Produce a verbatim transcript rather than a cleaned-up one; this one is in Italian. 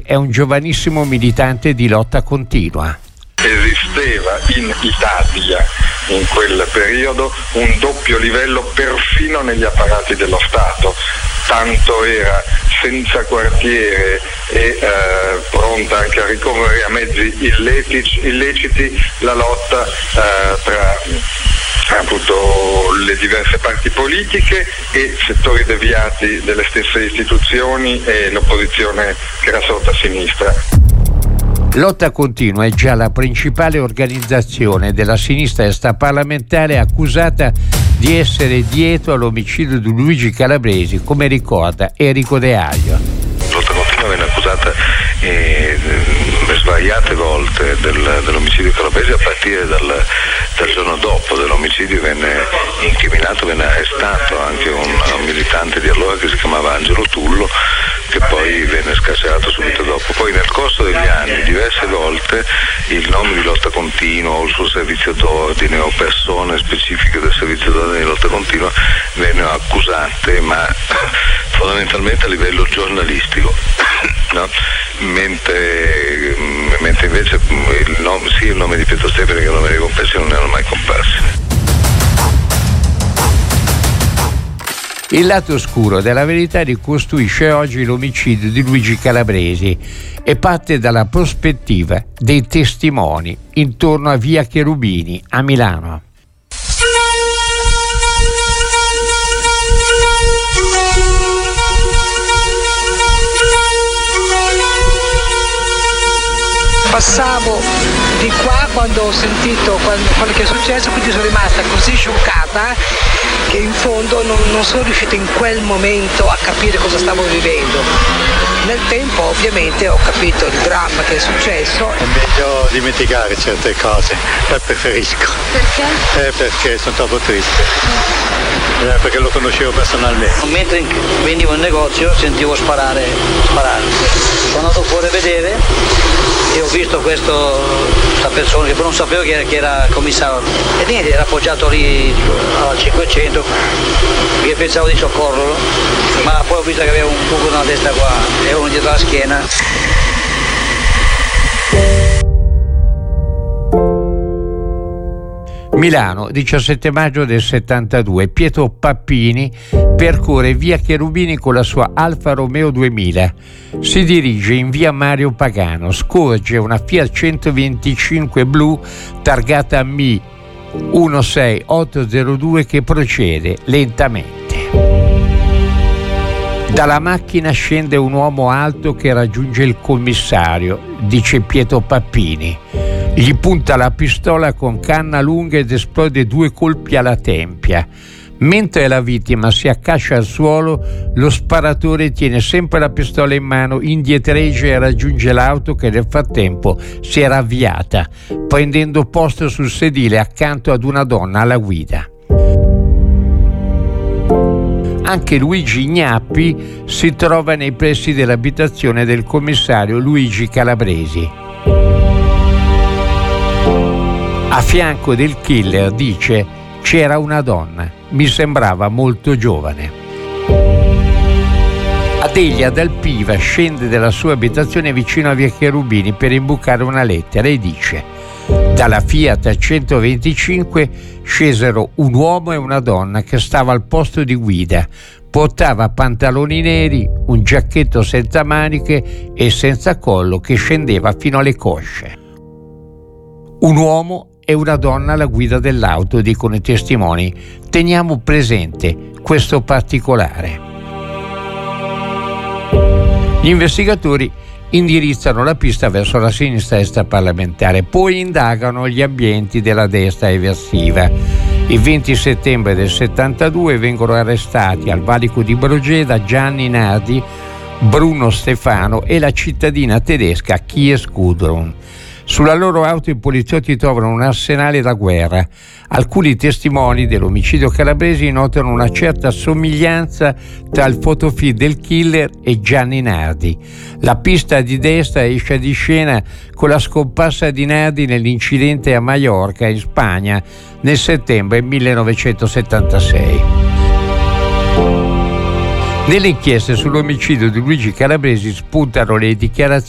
è un giovanissimo militante di lotta continua. Esisteva in Italia in quel periodo un doppio livello perfino negli apparati dello Stato, tanto era senza quartiere e eh, pronta anche a ricorrere a mezzi illetici, illeciti la lotta eh, tra appunto le diverse parti politiche e settori deviati delle stesse istituzioni e l'opposizione che era sorta a sinistra. Lotta Continua è già la principale organizzazione della sinistra extraparlamentare accusata di essere dietro all'omicidio di Luigi Calabresi, come ricorda Enrico De Aglio. Lotta Continua viene accusata eh, svariate volte del, dell'omicidio di Calabresi, a partire dal, dal giorno dopo dell'omicidio venne incriminato, venne arrestato anche un, un militante di allora che si chiamava Angelo Tullo, che poi venne scarcerato subito dopo. Poi nel corso degli anni diverse volte il nome di Lotta Continua o il suo servizio d'ordine o persone specifiche del servizio d'ordine di Lotta Continua vennero accusate, ma fondamentalmente a livello giornalistico, no? mentre, mentre invece il nome, sì, il nome di Pietro Stefani che il nome dei comparsi non erano mai comparsi. Il lato oscuro della verità ricostruisce oggi l'omicidio di Luigi Calabresi e parte dalla prospettiva dei testimoni intorno a Via Cherubini a Milano. Passavo di qua quando ho sentito quello che è successo, quindi sono rimasta così scioccata che in fondo non, non sono riuscita in quel momento a capire cosa stavo vivendo. Nel tempo ovviamente ho capito il dramma che è successo. È meglio dimenticare certe cose, le preferisco. Perché? Eh, perché sono troppo triste. Eh, perché lo conoscevo personalmente. Mentre venivo in negozio sentivo sparare, sparare. Sono andato fuori a vedere e ho visto questo, questa persona che però non sapevo che era, che era commissario. E niente, era appoggiato lì al cinquecento, io pensavo di soccorrerlo, ma poi ho visto che aveva un buco nella testa qua e uno dietro la schiena. Milano, diciassette maggio del settantadue. Pietro Pappini percorre Via Cherubini con la sua Alfa Romeo duemila. Si dirige in Via Mario Pagano, scorge una Fiat centoventicinque blu targata M uno sei otto zero due che procede lentamente. Dalla macchina scende un uomo alto che raggiunge il commissario, dice Pietro Pappini. Gli punta la pistola con canna lunga ed esplode due colpi alla tempia. Mentre la vittima si accascia al suolo, lo sparatore tiene sempre la pistola in mano, indietreggia e raggiunge l'auto che nel frattempo si era avviata, prendendo posto sul sedile accanto ad una donna alla guida. Anche Luigi Gnappi si trova nei pressi dell'abitazione del commissario Luigi Calabresi. A fianco del killer, dice, c'era una donna, mi sembrava molto giovane. Adelia Dal Piva scende dalla sua abitazione vicino a Via Cherubini per imbucare una lettera e dice: dalla Fiat centoventicinque scesero un uomo e una donna che stava al posto di guida. Portava pantaloni neri, un giacchetto senza maniche e senza collo che scendeva fino alle cosce. Un uomo e una donna alla guida dell'auto, dicono i testimoni. Teniamo presente questo particolare. Gli investigatori indirizzano la pista verso la sinistra extraparlamentare, poi indagano gli ambienti della destra eversiva. Il venti settembre del settantadue vengono arrestati al valico di Brogeda Gianni Nardi, Bruno Stefano e la cittadina tedesca Kies Gudrun. Sulla loro auto i poliziotti trovano un arsenale da guerra. Alcuni testimoni dell'omicidio Calabresi notano una certa somiglianza tra il fotofeed del killer e Gianni Nardi. La pista di destra esce di scena con la scomparsa di Nardi nell'incidente a Maiorca, in Spagna, nel settembre millenovecentosettantasei. Nelle inchieste sull'omicidio di Luigi Calabresi spuntano le dichiarazioni